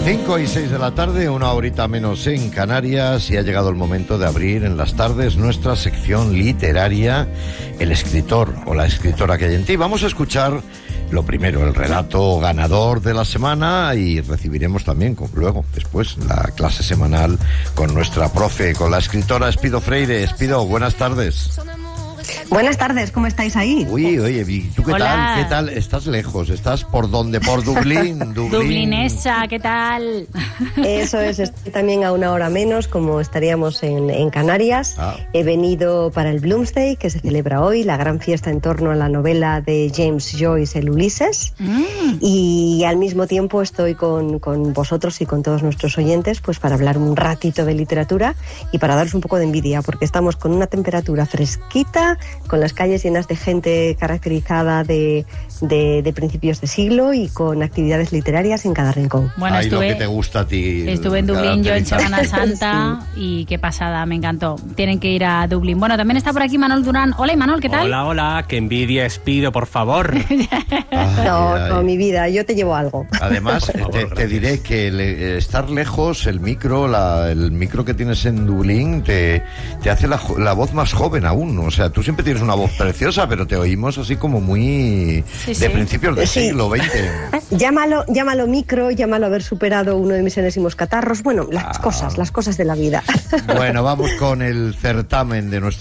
5 y 6 de la tarde, una horita menos en Canarias, y ha llegado el momento de abrir en las tardes nuestra sección literaria, el escritor o la escritora que hay en ti. Vamos a escuchar lo primero, el relato ganador de la semana, y recibiremos también luego, después, la clase semanal con nuestra profe, con la escritora Espido Freire. Espido, buenas tardes. Buenas tardes, ¿cómo estáis ahí? Uy, oye, ¿tú qué Hola. tal? ¿Qué tal? ¿Estás lejos? ¿Estás por dónde? ¿Por Dublín? Dublinesa, ¿qué tal? Eso es, estoy también a una hora menos, como estaríamos en Canarias. Ah. He venido para el Bloomsday, que se celebra hoy, la gran fiesta en torno a la novela de James Joyce, el Ulises. Y al mismo tiempo estoy con vosotros y con todos nuestros oyentes, pues para hablar un ratito de literatura y para daros un poco de envidia, porque estamos con una temperatura fresquita, con las calles llenas de gente caracterizada de principios de siglo y con actividades literarias en cada rincón. Bueno, Ay, lo que te gusta a ti. Estuve en Dublín yo en caracterizar. Semana Santa y qué pasada, me encantó. Tienen que ir a Dublín. Bueno, también está por aquí Manol Durán. Hola, Imanol, ¿qué tal? Hola, hola, que envidia Espido, por favor. No, mi vida, yo te llevo algo. Además, Por favor, te diré que estar lejos, el micro que tienes en Dublín te hace la voz más joven aún. O sea, tú siempre tienes una voz preciosa, pero te oímos así como muy Sí, de sí. principios del Sí. siglo XX. Llámalo micro, llámalo haber superado uno de mis enésimos catarros. Bueno, las cosas de la vida. Bueno, vamos con el certamen de nuestro